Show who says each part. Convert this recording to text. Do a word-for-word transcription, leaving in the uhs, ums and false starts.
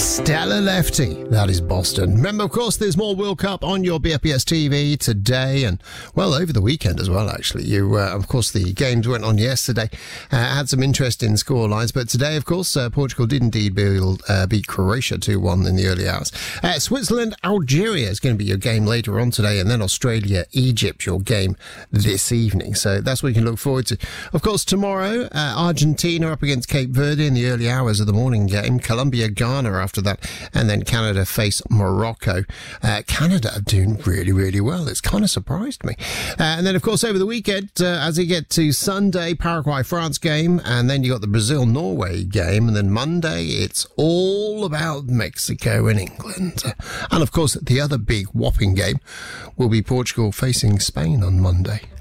Speaker 1: Stella Lefty, that is Boston. Remember, of course, there's more World Cup on your B F P S T V today and, well, over the weekend as well, actually. You, uh, of course, the games went on yesterday, uh, had some interesting score lines, but today, of course, uh, Portugal did indeed build, uh, beat Croatia two one in the early hours. Uh, Switzerland, Algeria is going to be your game later on today, and then Australia, Egypt, your game this evening. So that's what you can look forward to. Of course, tomorrow, uh, Argentina up against Cape Verde in the early hours of the morning game. Colombia, Ghana after that, and then Canada face Morocco. Uh, Canada are doing really, really well. It's kind of surprised me. Uh, and then, of course, over the weekend, uh, as you get to Sunday, Paraguay-France game, and then you got the Brazil-Norway game, and then Monday, it's all about Mexico and England. Uh, and, of course, the other big whopping game will be Portugal facing Spain on Monday.